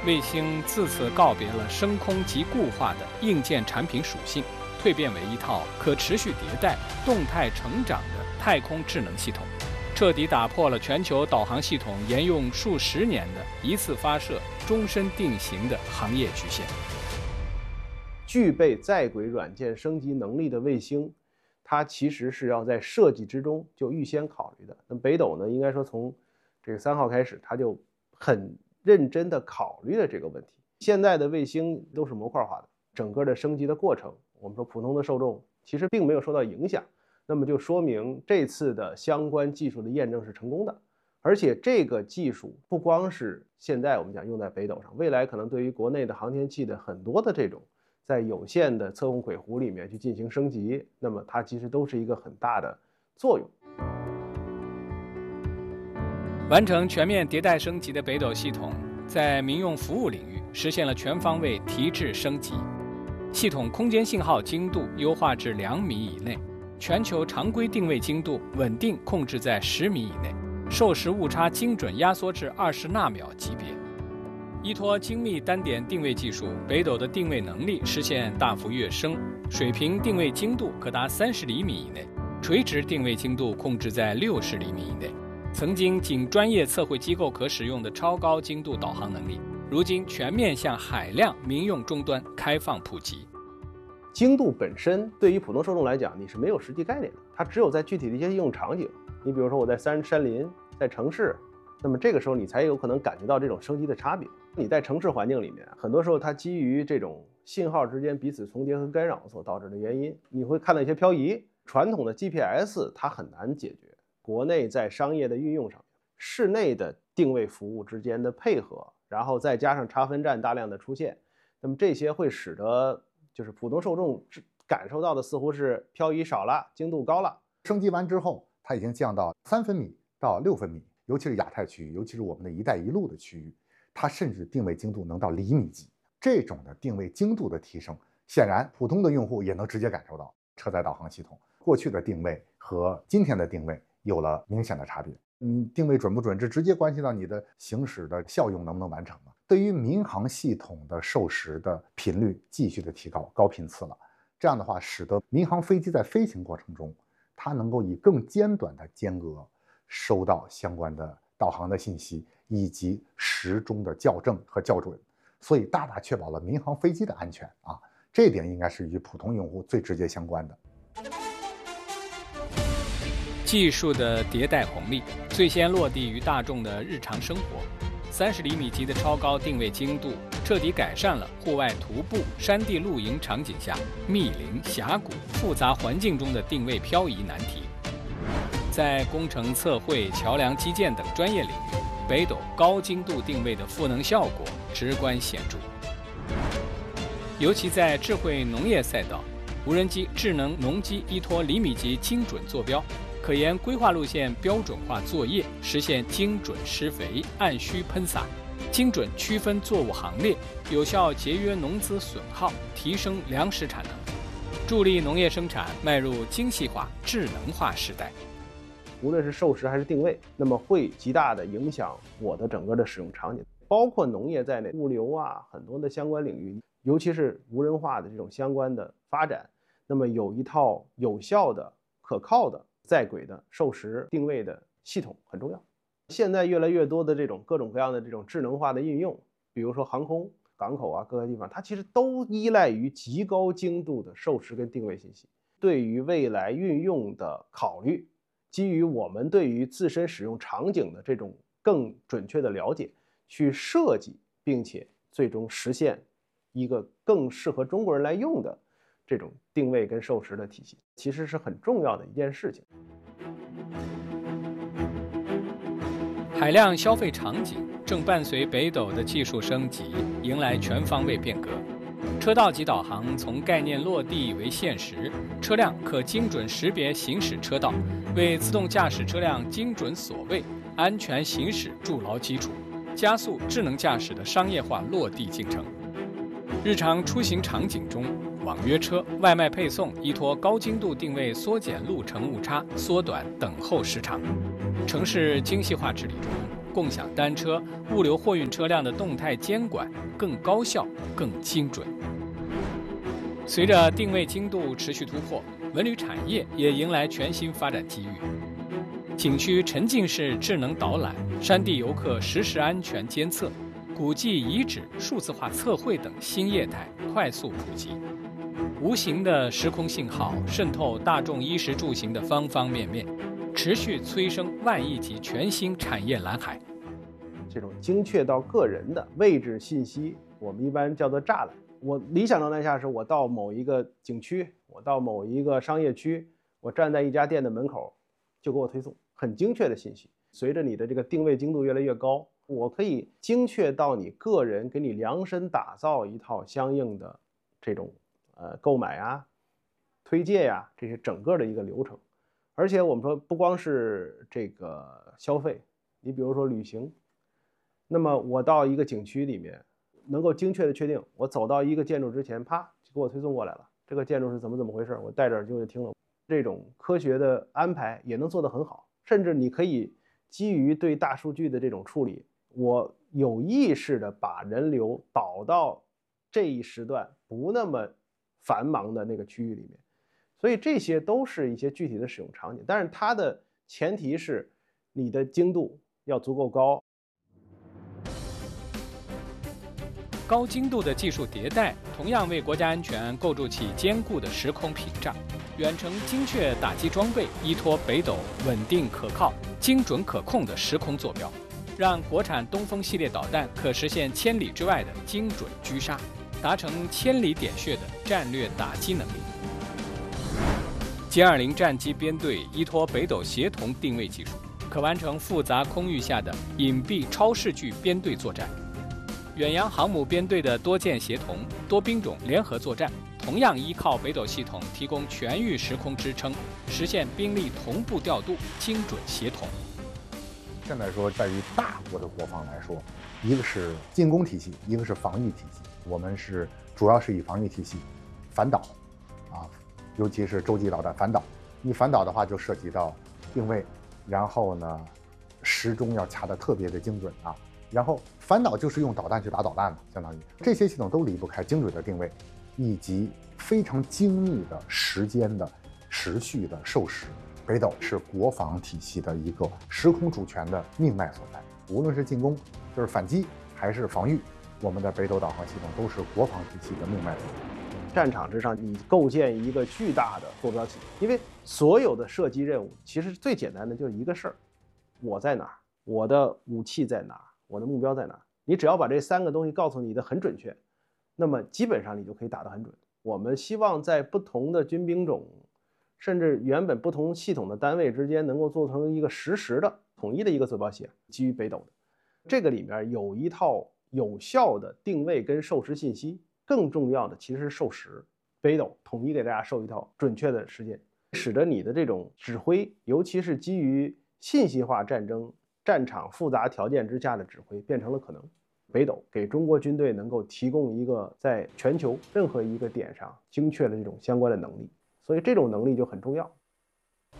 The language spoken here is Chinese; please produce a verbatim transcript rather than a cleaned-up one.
卫星自此告别了升空即固化的硬件产品属性，蜕变为一套可持续迭代、动态成长的太空智能系统，彻底打破了全球导航系统沿用数十年的一次发射、终身定型的行业局限。 具备在轨软件升级能力的卫星，它其实是要在设计之中就预先考虑的。那北斗呢，应该说从这个三号开始，它就很认真地考虑了这个问题。现在的卫星都是模块化的，整个的升级的过程，我们说普通的受众其实并没有受到影响，那么就说明这次的相关技术的验证是成功的。而且这个技术不光是现在我们讲用在北斗上，未来可能对于国内的航天器的很多的这种在有限的测控轨弧里面去进行升级，那么它其实都是一个很大的作用。 完成全面迭代升级的北斗系统，在民用服务领域实现了全方位提质升级，系统空间信号精度优化至两米以内，全球常规定位精度稳定控制在十米以内，授时误差精准压缩至二十纳秒级别。依托精密单点定位技术，北斗的定位能力实现大幅跃升，水平定位精度可达三十厘米以内，垂直定位精度控制在六十厘米以内。曾经仅专业测绘机构可使用的超高精度导航能力，如今全面向海量民用终端开放普及。 精度本身对于普通受众来讲，你是没有实际概念的，它只有在具体的一些应用场景，你比如说我在山山林，在城市，那么这个时候你才有可能感觉到这种升级的差别。你在城市环境里面，很多时候它基于这种信号之间彼此重叠和干扰所导致的原因，你会看到一些漂移。传统的 G P S 它很难解决。国内在商业的运用上，室内的定位服务之间的配合，然后再加上差分站大量的出现，那么这些会使得就是普通受众感受到的似乎是漂移少了，精度高了。 升级完之后，它已经降到三分米到六分米，尤其是亚太区域，尤其是我们的一带一路的区域，它甚至定位精度能到厘米级。这种的定位精度的提升，显然普通的用户也能直接感受到车载导航系统过去的定位和今天的定位有了明显的差别。你定位准不准，这直接关系到你的行驶的效用能不能完成嘛？对于民航系统的授时的频率继续的提高，高频次了，这样的话使得民航飞机在飞行过程中，它能够以更简短的间隔收到相关的导航的信息以及时钟的校正和校准，所以大大确保了民航飞机的安全啊，这一点应该是与普通用户最直接相关的。 技术的迭代红利最先落地于大众的日常生活。三十厘米级的超高定位精度，彻底改善了户外徒步、山地露营场景下密林、峡谷、复杂环境中的定位漂移难题。在工程测绘、桥梁基建等专业领域，北斗高精度定位的赋能效果直观显著。尤其在智慧农业赛道，无人机、智能农机依托厘米级精准坐标，可沿规划路线标准化作业，实现精准施肥、按需喷洒，精准区分作物行列，有效节约农资损耗，提升粮食产能，助力农业生产迈入精细化、智能化时代。 无论是授时还是定位，那么会极大的影响我的整个的使用场景，包括农业在内，物流啊，很多的相关领域，尤其是无人化的这种相关的发展，那么有一套有效的、可靠的在轨的授时定位的系统很重要。现在越来越多的这种各种各样的这种智能化的应用，比如说航空、港口啊，各个地方，它其实都依赖于极高精度的授时跟定位信息。对于未来运用的考虑，基于我们对于自身使用场景的这种更准确的了解，去设计并且最终实现一个更适合中国人来用的这种定位跟授时的体系，其实是很重要的一件事情。 海量消费场景正伴随北斗的技术升级迎来全方位变革。车道级导航从概念落地为现实，车辆可精准识别行驶车道，为自动驾驶车辆精准锁位、安全行驶筑牢基础，加速智能驾驶的商业化落地进程。日常出行场景中，网约车、外卖配送依托高精度定位缩减路程误差，缩短等候时长。城市精细化治理中， 共享单车、物流货运车辆的动态监管更高效、更精准。随着定位精度持续突破，文旅产业也迎来全新发展机遇。景区沉浸式智能导览、山地游客实时安全监测、古迹遗址数字化测绘等新业态快速普及，无形的时空信号渗透大众衣食住行的方方面面，持续催生万亿级全新产业蓝海。 这种精确到个人的位置信息，我们一般叫做栅栏。我理想状态下是我到某一个景区，我到某一个商业区，我站在一家店的门口，就给我推送很精确的信息。随着你的这个定位精度越来越高，我可以精确到你个人，给你量身打造一套相应的这种呃购买啊、推荐呀、啊、这些整个的一个流程。而且我们说不光是这个消费，你比如说旅行，那么我到一个景区里面，能够精确的确定，我走到一个建筑之前，啪就给我推送过来了，这个建筑是怎么怎么回事，我戴着耳机就听了。这种科学的安排也能做得很好，甚至你可以基于对大数据的这种处理，我有意识的把人流导到这一时段不那么繁忙的那个区域里面。所以这些都是一些具体的使用场景，但是它的前提是你的精度要足够高。 高精度的技术迭代，同样为国家安全构筑起坚固的时空屏障。远程精确打击装备依托北斗稳定可靠、精准可控的时空坐标，让国产东风系列导弹可实现千里之外的精准狙杀，达成千里点穴的战略打击能力。歼二零战机编队依托北斗协同定位技术，可完成复杂空域下的隐蔽超视距编队作战。远洋航母编队的多舰协同、多兵种联合作战，同样依靠北斗系统提供全域时空支撑，实现兵力同步调度、精准协同。 现在说，在于大国的国防来说，一个是进攻体系，一个是防御体系。我们是主要是以防御体系反导，啊，尤其是洲际导弹反导。你反导的话，就涉及到定位，然后呢，时钟要掐得特别的精准啊。然后反导就是用导弹去打导弹嘛，相当于这些系统都离不开精准的定位，以及非常精密的时间的持续的授时。北斗是国防体系的一个时空主权的命脉所在，无论是进攻，就是反击，还是防御，我们的北斗导航系统都是国防体系的命脉所在。 战场之上，你构建一个巨大的坐标系，因为所有的射击任务其实最简单的就是一个事儿：我在哪儿，我的武器在哪儿，我的目标在哪儿。你只要把这三个东西告诉你的很准确，那么基本上你就可以打得很准。我们希望在不同的军兵种，甚至原本不同系统的单位之间，能够做成一个实时的统一的一个坐标系，基于北斗的。这个里面有一套有效的定位跟授时信息，更重要的其实是授时。北斗统一给大家授一套准确的时间，使得你的这种指挥，尤其是基于信息化战争战场复杂条件之下的指挥变成了可能。北斗给中国军队能够提供一个在全球任何一个点上精确的这种相关的能力，所以这种能力就很重要。